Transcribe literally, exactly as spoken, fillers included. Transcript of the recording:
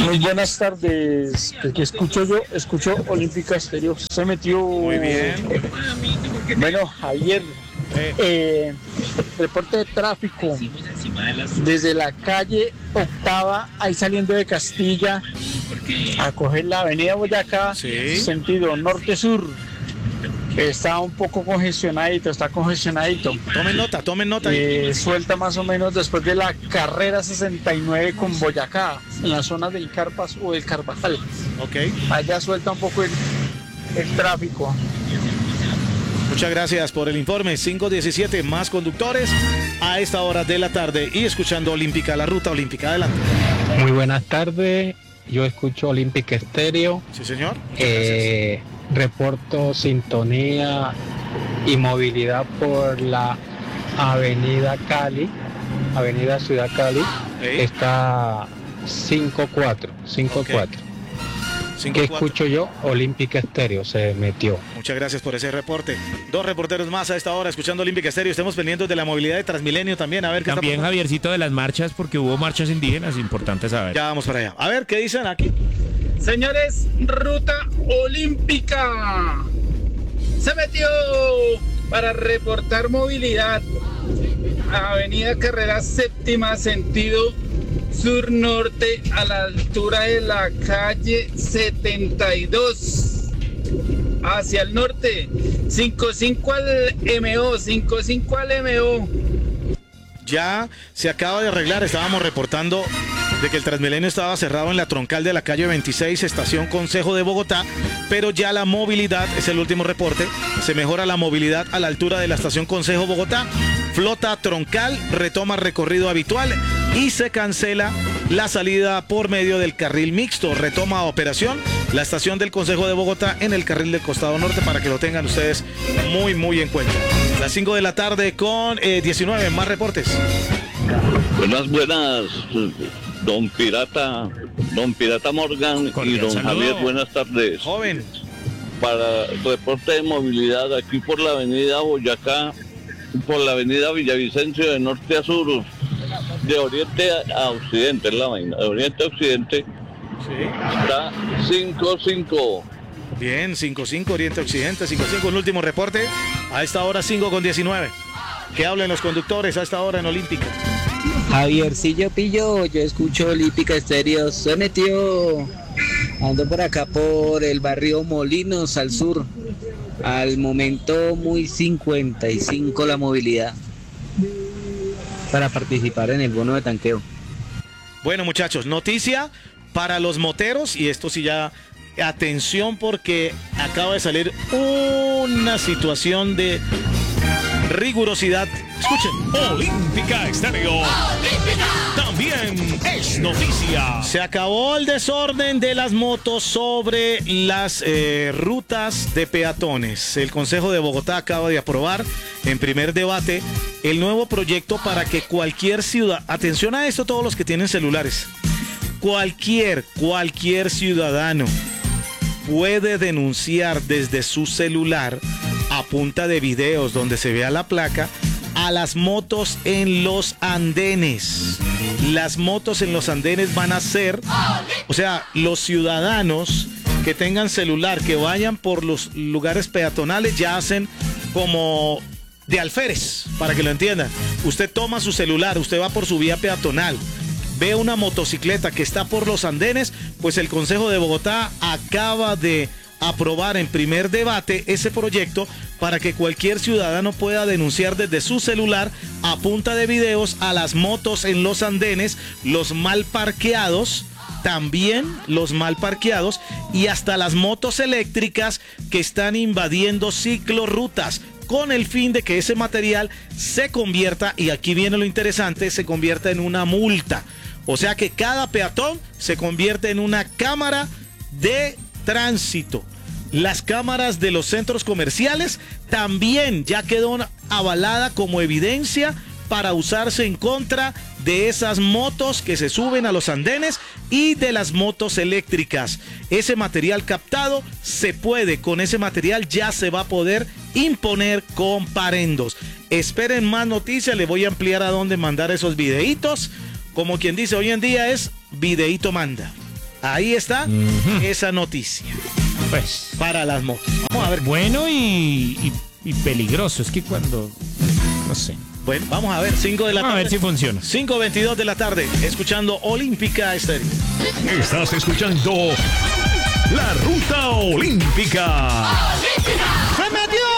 Muy buenas tardes. El que escucho yo, escucho Olímpica Estéreo. Se metió. Muy bien. Bueno, ayer, Eh. eh, reporte de tráfico desde la calle Octava, ahí saliendo de Castilla, a coger la avenida Boyacá, Sí. sentido norte-sur. Está un poco congestionadito, está congestionadito. Tomen nota, tomen nota. Eh, suelta más o menos después de la carrera sesenta y nueve con Boyacá, en la zona del Carpas o del Carvajal. Ok. Allá suelta un poco el, el tráfico. Muchas gracias por el informe. cinco diecisiete, más conductores a esta hora de la tarde y escuchando Olímpica, la ruta olímpica. Adelante. Muy buenas tardes, yo escucho Olímpica Estéreo, Sí, señor. Muchas eh, reporto sintonía y movilidad por la avenida Cali, avenida Ciudad Cali, Ey. está cinco cuatro, cinco cuatro. Cinco, ¿Qué cuatro. escucho yo? Olímpica Estéreo se metió. Muchas gracias por ese reporte. Dos reporteros más a esta hora escuchando Olímpica Estéreo. Estemos pendientes de la movilidad de Transmilenio también. A ver qué También, está pasando. Javiercito, de las marchas, porque hubo marchas indígenas, importante saber. Ya vamos para allá. A ver qué dicen aquí. Señores, ruta olímpica se metió para reportar movilidad. Avenida Carrera Séptima, sentido sur-norte, a la altura de la calle setenta y dos. Hacia el norte, cincuenta y cinco al M O, cincuenta y cinco al M O. Ya se acaba de arreglar. Estábamos reportando de que el Transmilenio estaba cerrado en la troncal de la calle veintiséis, estación Consejo de Bogotá, pero ya la movilidad, es el último reporte, se mejora la movilidad a la altura de la estación Consejo Bogotá. Flota troncal retoma recorrido habitual y se cancela la salida por medio del carril mixto. Retoma operación la estación del Consejo de Bogotá en el carril del costado norte, para que lo tengan ustedes muy muy en cuenta. Las cinco de la tarde con eh, diecinueve, más reportes. Buenas, buenas, don Pirata, don Pirata Morgan y don saludo. Javier, buenas tardes. Joven. Para reporte de movilidad aquí por la avenida Boyacá, por la avenida Villavicencio, de norte a sur, de oriente a occidente, es la vaina, de oriente a occidente, está cinco cinco. Bien, cinco cinco, Oriente Occidente, cinco cinco, un último reporte. A esta hora cinco con diecinueve. Que hablen los conductores a esta hora en Olímpica. Javiercillo Pillo, yo escucho Olímpica Estéreo, se metió. Ando por acá por el barrio Molinos al sur. Al momento muy cincuenta y cinco la movilidad para participar en el bono de tanqueo. Bueno, muchachos, noticia para los moteros, y esto sí ya, atención, porque acaba de salir una situación de rigurosidad. Escuchen. Olímpica Estéreo. También es noticia. Se acabó el desorden de las motos sobre las eh, rutas de peatones. El Consejo de Bogotá acaba de aprobar en primer debate el nuevo proyecto para que cualquier ciudad, atención a esto todos los que tienen celulares, cualquier, cualquier ciudadano puede denunciar desde su celular a punta de videos donde se vea la placa a las motos en los andenes. Las motos en los andenes van a ser, o sea, los ciudadanos que tengan celular, que vayan por los lugares peatonales, ya hacen como de alférez, para que lo entiendan. Usted toma su celular, usted va por su vía peatonal, ve una motocicleta que está por los andenes, pues el Consejo de Bogotá acaba de aprobar en primer debate ese proyecto para que cualquier ciudadano pueda denunciar desde su celular a punta de videos a las motos en los andenes, los mal parqueados, también los mal parqueados y hasta las motos eléctricas que están invadiendo ciclorrutas, con el fin de que ese material se convierta, y aquí viene lo interesante, se convierta en una multa. O sea que cada peatón se convierte en una cámara de tránsito. Las cámaras de los centros comerciales también ya quedó avalada como evidencia para usarse en contra de esas motos que se suben a los andenes y de las motos eléctricas. Ese material captado se puede, con ese material ya se va a poder imponer comparendos. Esperen más noticias, les voy a ampliar a dónde mandar esos videitos. Como quien dice, hoy en día es videíto manda. Ahí está Ujú. esa noticia Pues, para las motos. Vamos a ver. bueno y, y, y peligroso. Es que cuando, no sé. Bueno, vamos a ver, cinco de la Vamos a tarde. ver si funciona. cinco veintidós de la tarde, escuchando Olímpica Estéreo. Estás escuchando La Ruta Olímpica. ¡Se metió!